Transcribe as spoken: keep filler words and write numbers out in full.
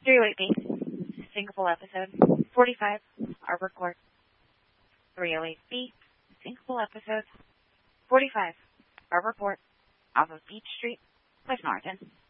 three oh eight B, Syncopal episode forty-five, Arbor Court. three oh eight B, Syncopal episode forty-five, Arbor Court, off of Beach Street, West Norriton.